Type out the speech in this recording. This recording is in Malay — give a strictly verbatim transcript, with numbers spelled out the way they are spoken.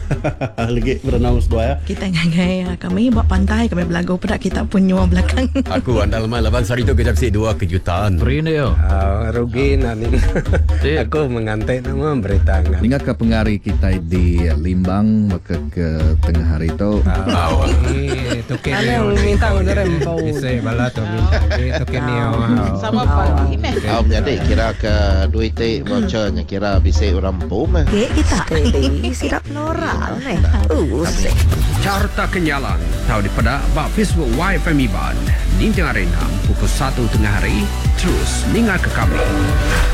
Lagi berenang dua ya. Kita ngagai kami buat pantai, kami belagu pada kita punya belakang. Aku andal mal abang sari tu kejap si dua kejutan. Peri ni yo. Uh, rugi nani. Aku mengantai nama berita ngan. Ingat ke pengari kita di Limbang maka ke tengah hari itu. Awak. Itu kini. Ano minta udah rempau. Bisa bala tu minta. Itu kini. Sama pagi meh. Kau menjadi kira ke duit te vouchernya kira bisa orang pum. Dek kita eh sirap noral eh. Usik. Carta Kenyalan tahu di pada bak Facebook Y F M Iban. Ninteng Arena pukul satu tengah hari. Terus dengar ke kami.